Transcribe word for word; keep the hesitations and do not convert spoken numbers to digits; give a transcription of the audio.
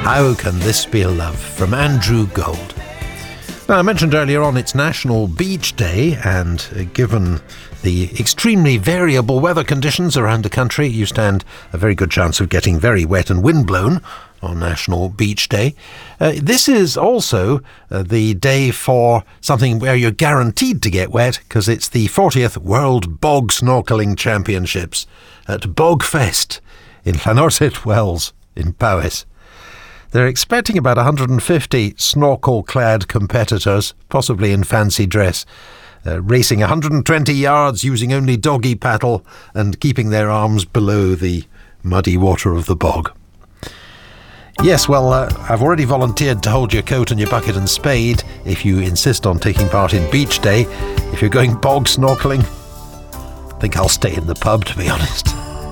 How Can This Be Love from Andrew Gold. Now, I mentioned earlier on it's National Beach Day, and uh, given the extremely variable weather conditions around the country, you stand a very good chance of getting very wet and windblown on National Beach Day. Uh, this is also uh, the day for something where you're guaranteed to get wet, because it's the fortieth World Bog Snorkeling Championships at Bogfest in Llanorset Wells in Powys. They're expecting about one hundred fifty snorkel-clad competitors, possibly in fancy dress, uh, racing one hundred twenty yards using only doggy paddle and keeping their arms below the muddy water of the bog. Yes, well, uh, I've already volunteered to hold your coat and your bucket and spade if you insist on taking part in Beach Day. If you're going bog snorkeling, I think I'll stay in the pub, to be honest.